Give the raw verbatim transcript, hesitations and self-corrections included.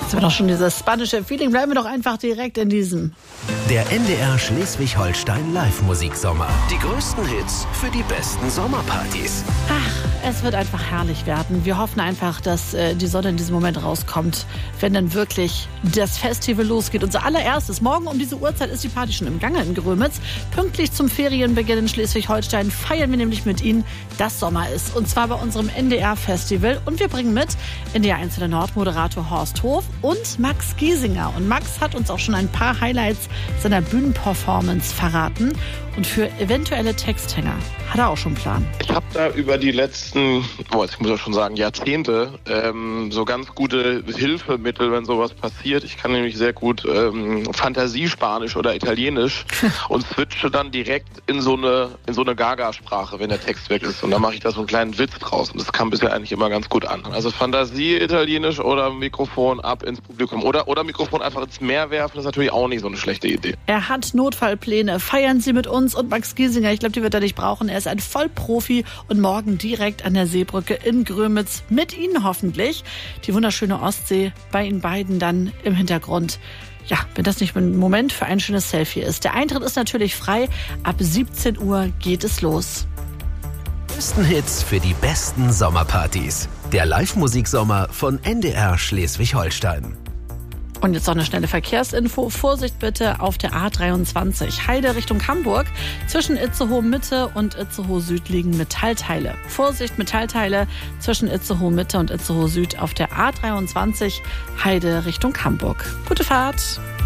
Jetzt haben wir doch schon dieses spanische Feeling. Bleiben wir doch einfach direkt in diesem. Der N D R Schleswig-Holstein Live-Musiksommer. Die größten Hits für die besten Sommerpartys. Ach, es wird einfach herrlich werden. Wir hoffen einfach, dass äh, die Sonne in diesem Moment rauskommt, wenn dann wirklich das Festival losgeht. Unser allererstes, morgen um diese Uhrzeit ist die Party schon im Gange in Grömitz. Pünktlich zum Ferienbeginn in Schleswig-Holstein feiern wir nämlich mit Ihnen, dass Sommer ist. Und zwar bei unserem N D R-Festival. Und wir bringen mit N D R eins Nord-Moderator Horst Hof und Max Giesinger. Und Max hat uns auch schon ein paar Highlights seiner Bühnenperformance verraten. Und für eventuelle Texthänger hat er auch schon einen Plan. Ich habe da über die letzten, oh, ich muss ja schon sagen, Jahrzehnte ähm, so ganz gute Hilfemittel, wenn sowas passiert. Ich kann nämlich sehr gut ähm, Fantasiespanisch oder Italienisch und switche dann direkt in so eine in so eine Gaga-Sprache, wenn der Text weg ist. Und dann mache ich da so einen kleinen Witz draus. Und das kam bisher eigentlich immer ganz gut an. Also Fantasie, Italienisch oder Mikrofon ab ins Publikum. Oder, oder Mikrofon einfach ins Meer werfen, das ist natürlich auch nicht so eine schlechte Idee. Er hat Notfallpläne. Feiern Sie mit uns und Max Giesinger. Ich glaube, die wird er nicht brauchen. Er ist ein Vollprofi und morgen direkt an der Seebrücke in Grömitz mit Ihnen hoffentlich. Die wunderschöne Ostsee bei Ihnen beiden dann im Hintergrund. Ja, wenn das nicht ein Moment für ein schönes Selfie ist. Der Eintritt ist natürlich frei. Ab siebzehn Uhr geht es los. Die besten Hits für die besten Sommerpartys. Der Live-Musiksommer von N D R Schleswig-Holstein. Und jetzt noch eine schnelle Verkehrsinfo. Vorsicht bitte auf der A dreiundzwanzig. Heide Richtung Hamburg. Zwischen Itzehoe Mitte und Itzehoe Süd liegen Metallteile. Vorsicht, Metallteile zwischen Itzehoe Mitte und Itzehoe Süd auf der A dreiundzwanzig. Heide Richtung Hamburg. Gute Fahrt.